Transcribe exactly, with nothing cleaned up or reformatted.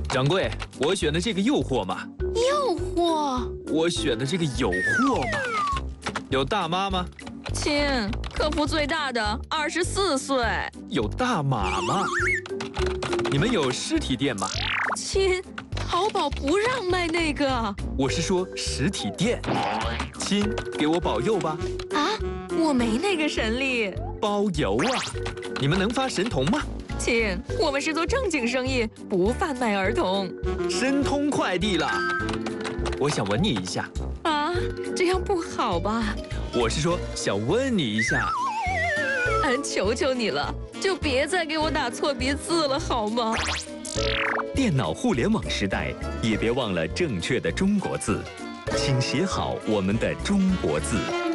掌柜，我选的这个诱惑嘛。 诱惑？ 我选的这个有货嘛。有大妈吗？ 亲，客服最大的二十四岁。 有大码吗？你们有实体店吗？ 亲，淘宝不让卖那个。 我是说实体店。亲，给我保佑吧。 啊，我没那个神力。 包邮啊！你们能发神童吗？ 亲，我们是做正经生意，不贩卖儿童。 申通快递啦！我想吻你一下。 啊，这样不好吧？ 我是说想问你一下。 俺求求你了，就别再给我打错别字了，好吗？ 电脑互联网时代，也别忘了正确的中国字，请写好我们的中国字。